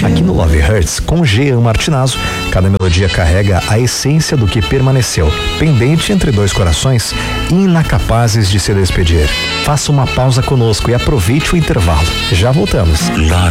Aqui no Love Hurts, com Jean Martinazzo, cada melodia carrega a essência do que permaneceu, pendente entre dois corações, incapazes de se despedir. Faça uma pausa conosco e aproveite o intervalo. Já voltamos. Love